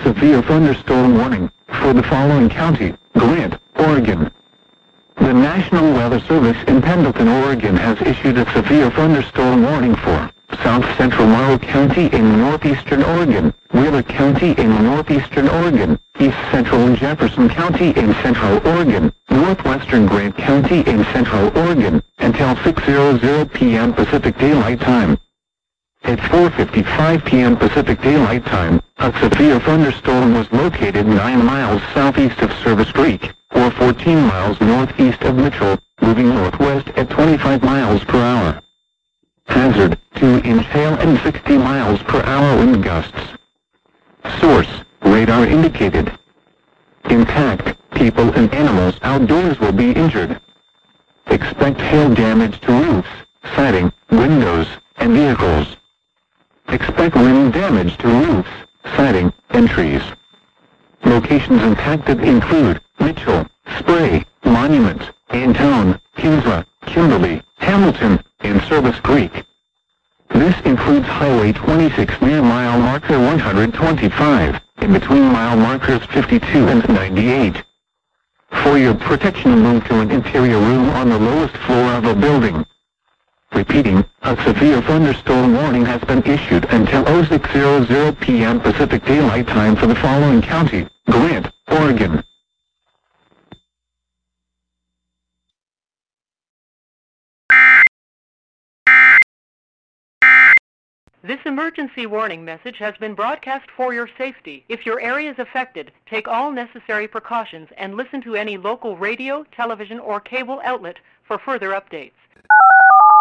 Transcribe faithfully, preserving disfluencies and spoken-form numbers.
severe thunderstorm warning for the following county: Grant, Oregon. The National Weather Service in Pendleton, Oregon has issued a severe thunderstorm warning for South Central Morrow County in northeastern Oregon, Wheeler County in northeastern Oregon, East Central Jefferson County in central Oregon, northwestern Grant County in central Oregon, until six hundred p m Pacific Daylight Time. At four fifty-five p m Pacific Daylight Time, a severe thunderstorm was located nine miles southeast of Service Creek, or fourteen miles northeast of Mitchell, moving northwest at twenty-five miles per hour. Hazard: two inch hail and sixty miles per hour wind gusts. Source: radar indicated. Impact: people and animals outdoors will be injured. Expect hail damage to roofs, siding, windows, and vehicles. Expect wind damage to roofs, siding, and trees. Locations impacted include Mitchell, Spray, Monument, Antone, Kinsler, Kimberly, Hamilton, and Service Creek. This includes Highway twenty-six near mile marker one hundred twenty-five, in between mile markers fifty-two and ninety-eight. For your protection, move to an interior room on the lowest floor of a building. Repeating, a severe thunderstorm warning has been issued until oh six hundred p m Pacific Daylight Time for the following county: Grant, Oregon. This emergency warning message has been broadcast for your safety. If your area is affected, take all necessary precautions and listen to any local radio, television, or cable outlet for further updates.